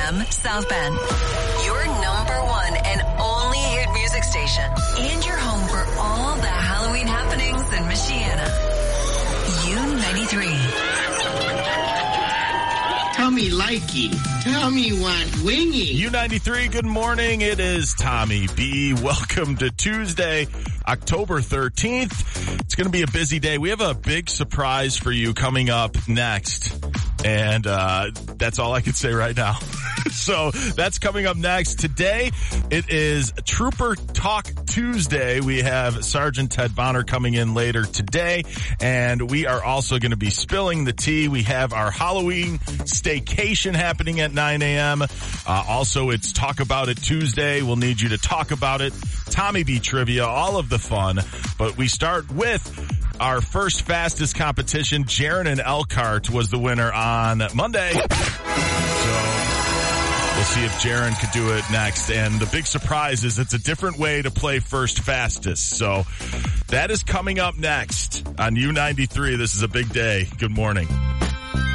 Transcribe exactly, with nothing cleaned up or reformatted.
M South Bend. Your number one and only hit music station. And your home for all the Halloween happenings in Michiana. U ninety-three. Tell me likey. Tell me what wingy. U ninety-three, good morning. It is Tommy B. Welcome to Tuesday, October thirteenth. It's going to be a busy day. We have a big surprise for you coming up next. And uh that's all I can say right now. So that's coming up next. Today, it is Trooper Talk Tuesday. We have Sergeant Ted Bonner coming in later today. And we are also going to be spilling the tea. We have our Halloween staycation happening at nine a.m. Uh, also, it's Talk About It Tuesday. We'll need you to talk about it. Tommy B trivia, all of the fun. But we start with our first fastest competition. Jaron and Elkhart was the winner on Monday. So we'll see if Jaron could do it next. And the big surprise is it's a different way to play first fastest. So that is coming up next on U ninety-three. This is a big day. Good morning.